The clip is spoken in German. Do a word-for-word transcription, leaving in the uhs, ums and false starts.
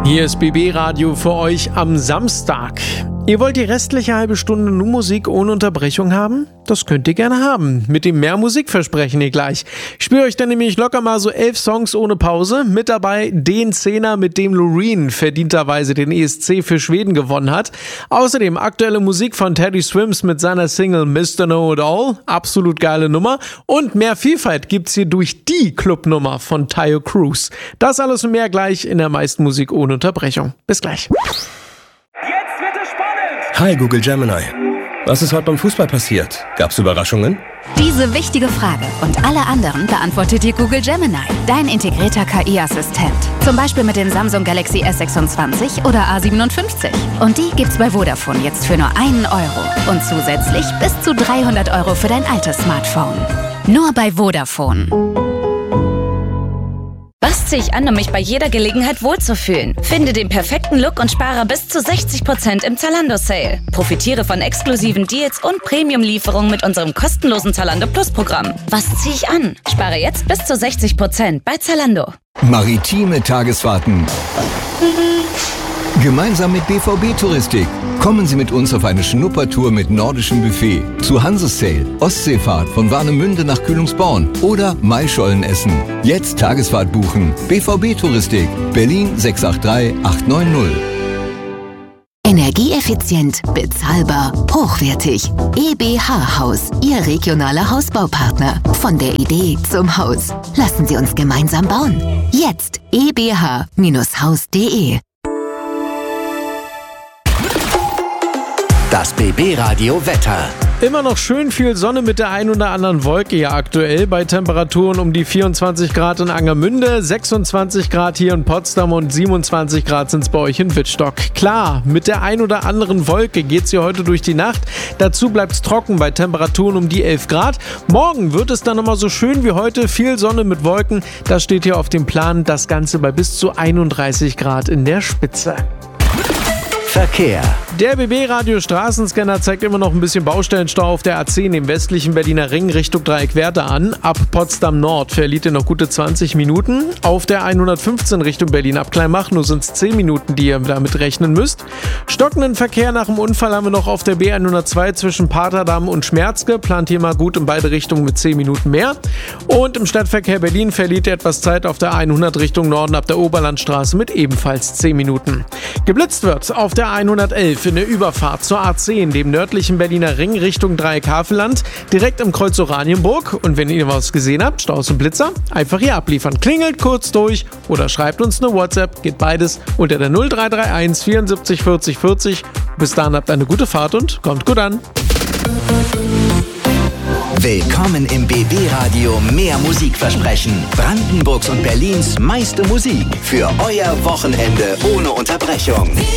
Hier ist B B Radio für euch am Samstag. Ihr wollt die restliche halbe Stunde nur Musik ohne Unterbrechung haben? Das könnt ihr gerne haben. Mit dem mehr Musikversprechen ihr gleich. Ich spiele euch dann nämlich locker mal so elf Songs ohne Pause. Mit dabei den Zehner, mit dem Loreen verdienterweise den E S C für Schweden gewonnen hat. Außerdem aktuelle Musik von Teddy Swims mit seiner Single Mister Know It All. Absolut geile Nummer. Und mehr Vielfalt gibt's hier durch die Clubnummer von Taio Cruz. Das alles und mehr gleich in der meisten Musik ohne Unterbrechung. Bis gleich. Hi Google Gemini. Was ist heute beim Fußball passiert? Gab's Überraschungen? Diese wichtige Frage und alle anderen beantwortet dir Google Gemini, dein integrierter K I-Assistent. Zum Beispiel mit dem Samsung Galaxy S sechsundzwanzig oder A siebenundfünfzig. Und die gibt's bei Vodafone jetzt für nur einen Euro. Und zusätzlich bis zu dreihundert Euro für dein altes Smartphone. Nur bei Vodafone. Was ziehe ich an, um mich bei jeder Gelegenheit wohlzufühlen? Finde den perfekten Look und spare bis zu sechzig Prozent im Zalando-Sale. Profitiere von exklusiven Deals und Premium-Lieferungen mit unserem kostenlosen Zalando Plus-Programm. Was ziehe ich an? Spare jetzt bis zu sechzig Prozent bei Zalando. Maritime Tagesfahrten. Gemeinsam mit B V B Touristik. Kommen Sie mit uns auf eine Schnuppertour mit nordischem Buffet, zu Hansesail, Ostseefahrt von Warnemünde nach Kühlungsborn oder Maischolen essen. Jetzt Tagesfahrt buchen. B V B Touristik, Berlin sechs acht drei acht neun null. Energieeffizient, bezahlbar, hochwertig. E B H Haus, Ihr regionaler Hausbaupartner. Von der Idee zum Haus. Lassen Sie uns gemeinsam bauen. Jetzt e b h Haus punkt de. Das B B Radio Wetter. Immer noch schön viel Sonne mit der ein oder anderen Wolke ja aktuell bei Temperaturen um die vierundzwanzig Grad in Angermünde, sechsundzwanzig Grad hier in Potsdam und siebenundzwanzig Grad sind es bei euch in Wittstock. Klar, mit der ein oder anderen Wolke geht's hier heute durch die Nacht. Dazu bleibt's trocken bei Temperaturen um die elf Grad. Morgen wird es dann immer so schön wie heute, viel Sonne mit Wolken. Das steht hier auf dem Plan, das Ganze bei bis zu einunddreißig Grad in der Spitze. Verkehr. Der B B-Radio Straßenscanner zeigt immer noch ein bisschen Baustellenstau auf der A zehn im westlichen Berliner Ring Richtung Dreieckwerder an. Ab Potsdam Nord verliert ihr noch gute zwanzig Minuten. Auf der hundertfünfzehn Richtung Berlin ab Kleinmachnow sind es zehn Minuten, die ihr damit rechnen müsst. Stockenden Verkehr nach dem Unfall haben wir noch auf der B hundertzwei zwischen Paterdamm und Schmerzke. Plant hier mal gut in beide Richtungen mit zehn Minuten mehr. Und im Stadtverkehr Berlin verliert ihr etwas Zeit auf der hundert Richtung Norden ab der Oberlandstraße mit ebenfalls zehn Minuten. Geblitzt wird auf der hundertelf in der Überfahrt zur A zehn, dem nördlichen Berliner Ring Richtung Dreieck-Havelland, direkt im Kreuz Oranienburg. Und wenn ihr was gesehen habt, Staus und Blitzer, einfach hier abliefern. Klingelt kurz durch oder schreibt uns eine WhatsApp, geht beides unter der null drei drei eins vierundsiebzig vierzig vierzig. Bis dahin habt eine gute Fahrt und kommt gut an. Willkommen im B B-Radio Mehr Musikversprechen. Brandenburgs und Berlins meiste Musik für euer Wochenende ohne Unterbrechung.